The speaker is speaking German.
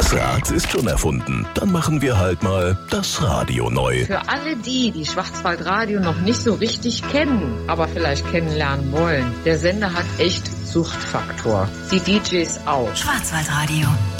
Das Rad ist schon erfunden. Dann machen wir halt mal das Radio neu. Für alle die Schwarzwaldradio noch nicht so richtig kennen, aber vielleicht kennenlernen wollen, der Sender hat echt Suchtfaktor. Die DJs auch. Schwarzwaldradio.